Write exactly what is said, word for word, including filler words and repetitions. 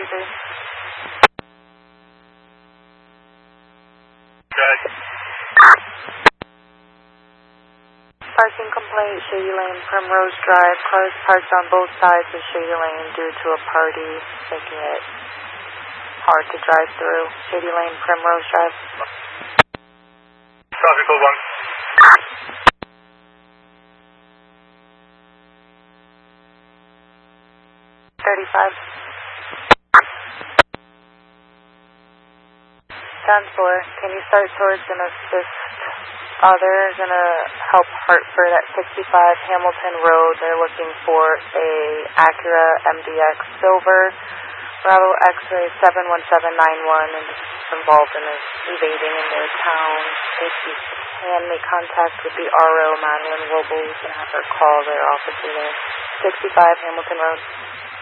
three. Good. Parking complaint, Shady Lane, Primrose Drive. Cars parked on both sides of Shady Lane due to a party, making it hard to drive through. Shady Lane, Primrose Drive. Tropical one. thirty-five. Sounds four. Can you start towards and assist others and uh, help Hartford at sixty-five Hamilton Road? They're looking for a Acura M D X Silver, Bravo X-ray seven one seven nine one, and is involved in this evading in their town. If you can make contact with the R O, Madeline Robles, and have her call their office unit, sixty-five Hamilton Road.